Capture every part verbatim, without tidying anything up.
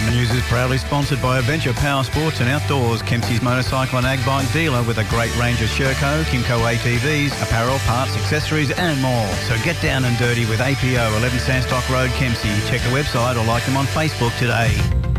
afternoon. News is proudly sponsored by Adventure Power Sports and Outdoors, Kempsey's motorcycle and ag bike dealer with a great range of Sherco, Kimco A T Vs, apparel, parts, accessories and more. So get down and dirty with A P O, eleven Sandstock Road, Kempsey. Check the website or like them on Facebook today.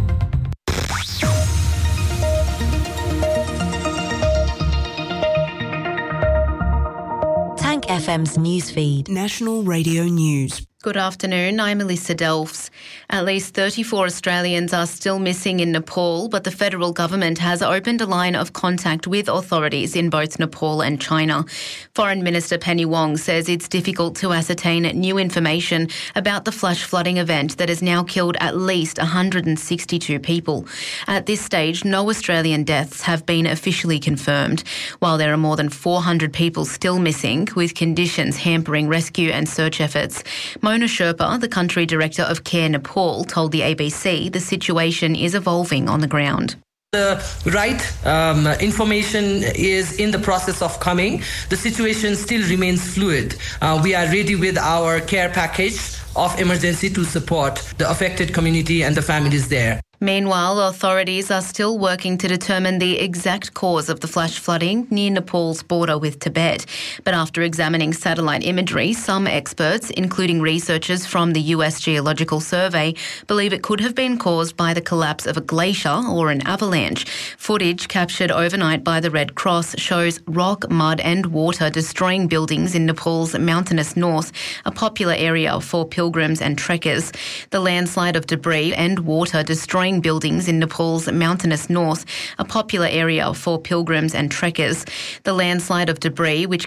Tank F M's newsfeed. National Radio News. Good afternoon, I'm Melissa Delphs. At least thirty-four Australians are still missing in Nepal, but the federal government has opened a line of contact with authorities in both Nepal and China. Foreign Minister Penny Wong says it's difficult to ascertain new information about the flash flooding event that has now killed at least one hundred sixty-two people. At this stage, no Australian deaths have been officially confirmed, while there are more than four hundred people still missing, with conditions hampering rescue and search efforts. Mona Sherpa, the country director of CARE Nepal, told the A B C the situation is evolving on the ground. The right um, information is in the process of coming. The situation still remains fluid. Uh, we are ready with our care package of emergency to support the affected community and the families there. Meanwhile, authorities are still working to determine the exact cause of the flash flooding near Nepal's border with Tibet. But after examining satellite imagery, some experts, including researchers from the U S Geological Survey, believe it could have been caused by the collapse of a glacier or an avalanche. Footage captured overnight by the Red Cross shows rock, mud and water destroying buildings in Nepal's mountainous north, a popular area for pilgrims and trekkers. The landslide of debris and water destroying buildings in Nepal's mountainous north, a popular area for pilgrims and trekkers. The landslide of debris, which